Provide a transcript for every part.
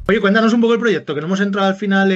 Oye, cuéntanos un poco el proyecto, que no hemos entrado al final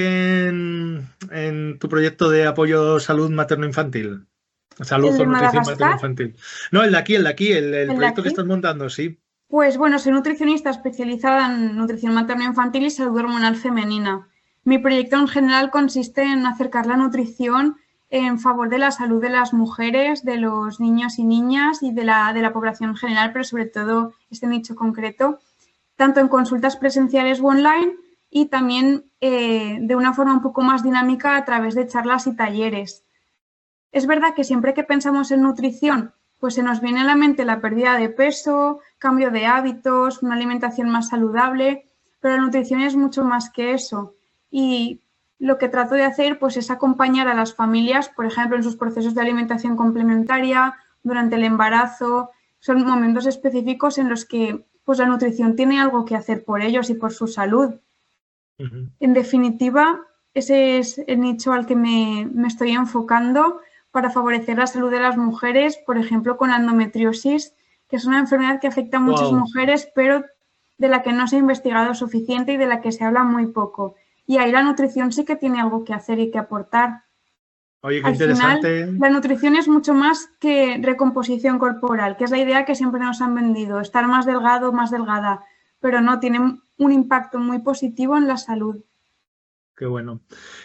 en tu proyecto de apoyo salud materno-infantil. El Salud o de nutrición Madagascar, materno-infantil. No, el el de proyecto que aquí. estás montando, sí. Pues bueno, soy nutricionista especializada en nutrición materno-infantil y salud hormonal femenina. Mi proyecto en general consiste en acercar la nutrición en favor de la salud de las mujeres, de los niños y niñas y de la población en general, pero sobre todo este nicho concreto, tanto en consultas presenciales o online y también de una forma un poco más dinámica a través de charlas y talleres. Es verdad que siempre que pensamos en nutrición, pues se nos viene a la mente la pérdida de peso, cambio de hábitos, una alimentación más saludable, pero la nutrición es mucho más que eso. Y lo que trato de hacer pues es acompañar a las familias, por ejemplo, en sus procesos de alimentación complementaria, durante el embarazo. Son momentos específicos en los que pues la nutrición tiene algo que hacer por ellos y por su salud. Ujú. En definitiva, ese es el nicho al que me estoy enfocando para favorecer la salud de las mujeres, por ejemplo, con la endometriosis, que es una enfermedad que afecta a muchas Wow. mujeres, pero de la que no se ha investigado suficiente y de la que se habla muy poco. Y ahí la nutrición sí que tiene algo que hacer y que aportar. Oye, qué Al final, interesante. la nutrición es mucho más que recomposición corporal, que es la idea que siempre nos han vendido, estar más delgado, más delgada, pero no, tiene un impacto muy positivo en la salud. Qué bueno.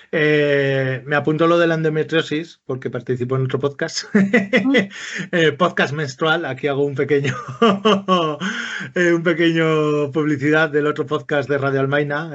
Me apunto lo de la endometriosis porque participo en otro podcast, podcast menstrual. Aquí hago un pequeño, un pequeño publicidad del otro podcast de Radio Almaina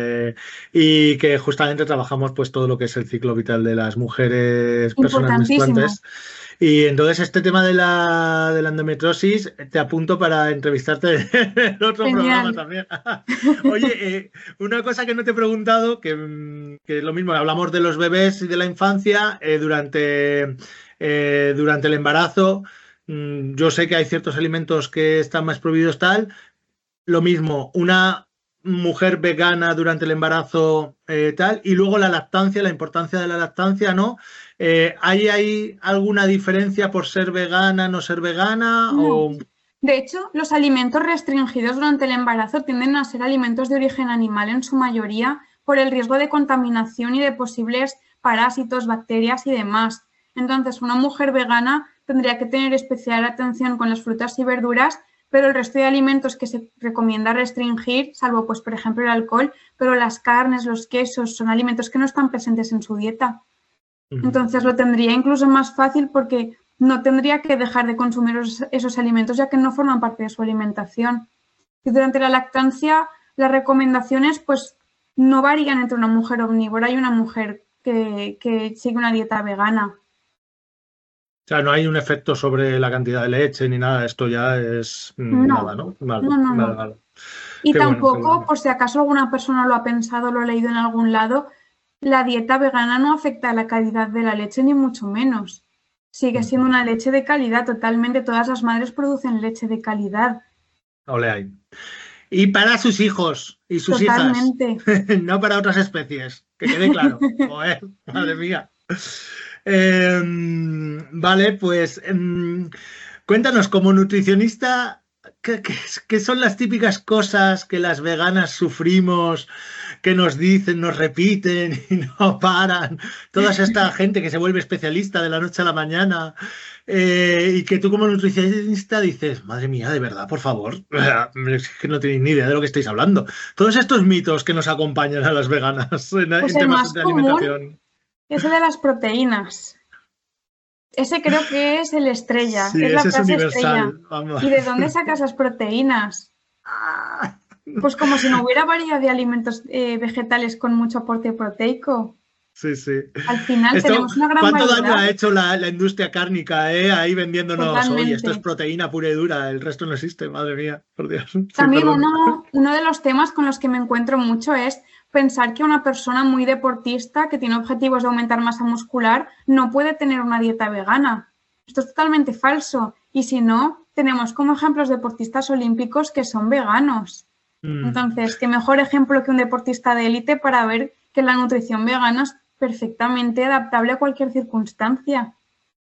y que justamente trabajamos pues todo lo que es el ciclo vital de las mujeres, personas Importantísimo. menstruantes. Y entonces este tema de la endometriosis te apunto para entrevistarte en el otro programa Genial. también. Oye, una cosa que no te he preguntado, que es lo mismo, hablamos de los bebés y de la infancia durante el embarazo. Yo sé que hay ciertos alimentos que están más prohibidos tal. Lo mismo, una mujer vegana durante el embarazo tal, y luego la lactancia, la importancia de la lactancia, ¿no? ¿Hay ahí alguna diferencia por ser vegana, no ser vegana? No. O... De hecho, los alimentos restringidos durante el embarazo tienden a ser alimentos de origen animal en su mayoría por el riesgo de contaminación y de posibles parásitos, bacterias y demás. Entonces, una mujer vegana tendría que tener especial atención con las frutas y verduras, pero el resto de alimentos que se recomienda restringir, salvo pues por ejemplo el alcohol, pero las carnes, los quesos son alimentos que no están presentes en su dieta. Ujú. Entonces lo tendría incluso más fácil porque no tendría que dejar de consumir esos alimentos ya que no forman parte de su alimentación. Y durante la lactancia las recomendaciones pues no varían entre una mujer omnívora y una mujer que sigue una dieta vegana. O sea, no hay un efecto sobre la cantidad de leche ni nada, esto ya es nada, No, ¿no? Vale, no, no, vale, no. vale. Y Qué bueno, qué tampoco, bueno. por si acaso alguna persona lo ha pensado, lo ha leído en algún lado, la dieta vegana no afecta a la calidad de la leche, ni mucho menos. Sigue siendo Ujú. una leche de calidad totalmente. Todas las madres producen leche de calidad. Ole ahí. Y para sus hijos y sus hijas, Totalmente. no para otras especies, que quede claro. Joder, madre mía. Vale, pues cuéntanos, como nutricionista, ¿qué son las típicas cosas que las veganas sufrimos, que nos dicen, nos repiten y no paran? Toda esta gente que se vuelve especialista de la noche a la mañana y que tú como nutricionista dices, madre mía, de verdad, por favor, es que no tenéis ni idea de lo que estáis hablando. Todos estos mitos que nos acompañan a las veganas Pues en el temas más de común alimentación. es el de las proteínas. Ese creo que es el estrella, Sí, es la ese es frase estrella. universal, vamos. ¿Y de dónde sacas las proteínas? Pues como si no hubiera variedad de alimentos vegetales con mucho aporte proteico. Sí, sí. Al final Esto, tenemos una gran ¿cuánto daño variedad, ha hecho la industria cárnica, ahí vendiéndonos, oye, esto es totalmente. proteína pura y dura, el resto no existe, madre mía, por Dios. Sí, También perdón. uno de los temas con los que me encuentro mucho es pensar que una persona muy deportista que tiene objetivos de aumentar masa muscular no puede tener una dieta vegana. Esto es totalmente falso. Y si no, tenemos como ejemplos deportistas olímpicos que son veganos. Mm. Entonces, qué mejor ejemplo que un deportista de élite para ver que la nutrición vegana es perfectamente adaptable a cualquier circunstancia.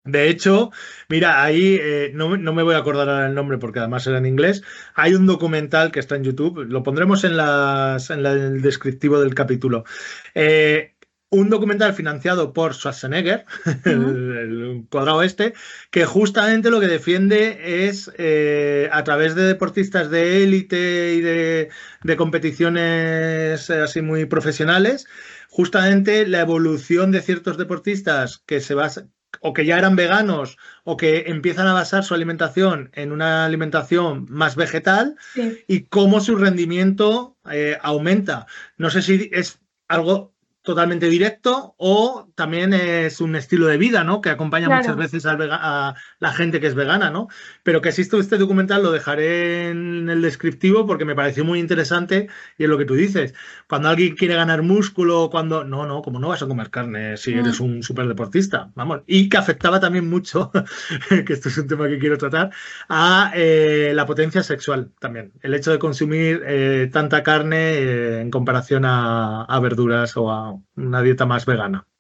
De hecho, mira, ahí no me voy a acordar ahora el nombre porque además era en inglés. Hay un documental que está en YouTube, lo pondremos en el descriptivo del capítulo. Eh, un documental financiado por Schwarzenegger, Mm, el cuadrado este, que justamente lo que defiende es, a través de deportistas de élite y de competiciones así muy profesionales, justamente la evolución de ciertos deportistas que se basan o que ya eran veganos o que empiezan a basar su alimentación en una alimentación más vegetal sí, y cómo su rendimiento aumenta. No sé si es algo totalmente directo o también es un estilo de vida, ¿no? Que acompaña muchas claro. veces a la gente que es vegana, ¿no? Pero que existe este documental lo dejaré en el descriptivo porque me pareció muy interesante y es lo que tú dices. Cuando alguien quiere ganar músculo, cuando... No, no, como no vas a comer carne si eres Mm. un superdeportista, vamos. Y que afectaba también mucho, que esto es un tema que quiero tratar, a la potencia sexual también. El hecho de consumir tanta carne en comparación a verduras o a una dieta más vegana.